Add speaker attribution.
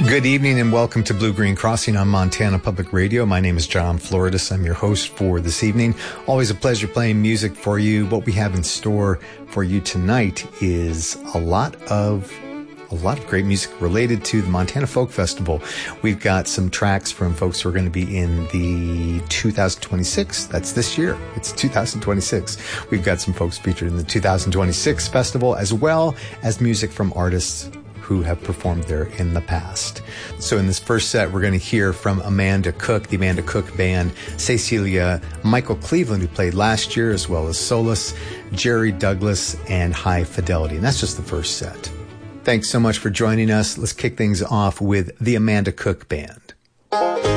Speaker 1: Good evening and welcome to Blue Green Crossing on Montana Public Radio. My name is John Floridis. I'm your host for this evening. Always a pleasure playing music for you. What we have in store for you tonight is a lot of great music related to the Montana Folk Festival. We've got some tracks from folks who are going to be in the 2026. That's this year. It's 2026. We've got some folks featured in the 2026 festival, as well as music from artists who have performed there in the past. So in this first set, we're going to hear from Amanda Cook, the Amanda Cook Band, Cecilia, Michael Cleveland, who played last year, as well as Solus, Jerry Douglas, and High Fidelity. And that's just the first set. Thanks so much for joining us. Let's kick things off with the Amanda Cook Band.